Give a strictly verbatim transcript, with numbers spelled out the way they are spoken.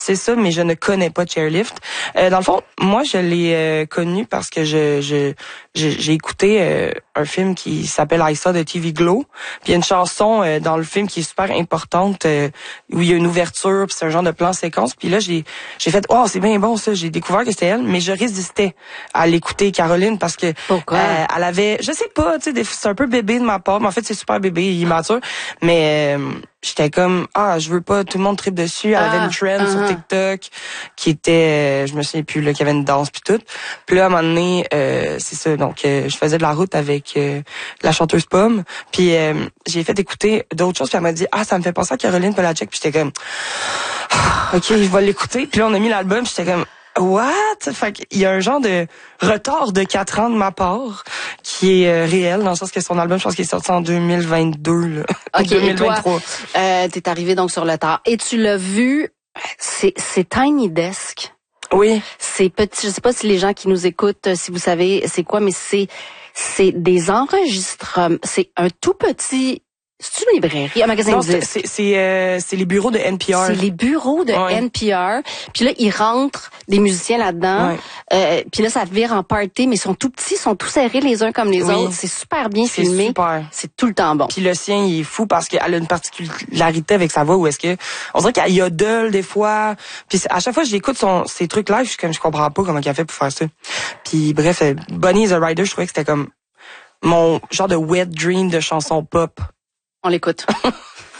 C'est ça, mais je ne connais pas Chairlift. Euh, dans le fond, moi, je l'ai euh, connu parce que je, je, je j'ai écouté euh, un film qui s'appelle I Saw de T V Glow. Puis il y a une chanson euh, dans le film qui est super importante euh, où il y a une ouverture, puis c'est un genre de plan séquence. Puis là, j'ai j'ai fait oh c'est bien bon ça. J'ai découvert que c'était elle, mais je résistais à l'écouter Caroline parce que Pourquoi? Euh, elle avait, je sais pas, tu sais, c'est un peu bébé de ma part, mais en fait c'est super bébé, immature. Mais euh, j'étais comme ah je veux pas, tout le monde tripe dessus. Elle Ah, avait une trend uh-huh. sur TikTok qui était, euh, je me souviens plus là, qu'il y avait une danse puis tout. Puis là à un moment donné, euh, c'est ça, donc euh, je faisais de la route avec euh, la chanteuse Pomme. Puis euh, j'ai fait écouter d'autres choses. Puis elle m'a dit ah ça me fait penser à Caroline Polachek. Puis j'étais comme ah, ok je vais l'écouter. Puis là on a mis l'album. Puis j'étais comme what? Fait qu'il y a un genre de retard de quatre ans de ma part qui est euh, réel, dans le sens que son album, je pense qu'il est sorti en deux mille vingt-deux, là. OK, deux mille vingt-trois. et toi, euh, t'es arrivé donc sur le tard. Et tu l'as vu, c'est, c'est Tiny Desk. Oui. C'est petit, je sais pas si les gens qui nous écoutent, si vous savez c'est quoi, mais c'est, c'est des enregistrements. C'est un tout petit... C'est une librairie, un magasin Non, de c'est disques. c'est c'est, euh, c'est les bureaux de N P R. C'est les bureaux de ouais. N P R. Puis là, ils rentrent des musiciens là-dedans. Ouais. Euh, puis là, ça vire en party, mais ils sont tout petits, ils sont tous serrés les uns comme les Oui. autres. C'est super bien C'est filmé. super. C'est tout le temps bon. Puis le sien, il est fou parce qu'elle a une particularité avec sa voix où est-ce que on dirait qu'elle yodel des fois. Puis à chaque fois que j'écoute son ses trucs live, je suis comme je comprends pas comment elle fait pour faire ça. Puis bref, Bunny is a Rider, je trouvais que c'était comme mon genre de wet dream de chanson pop. On l'écoute.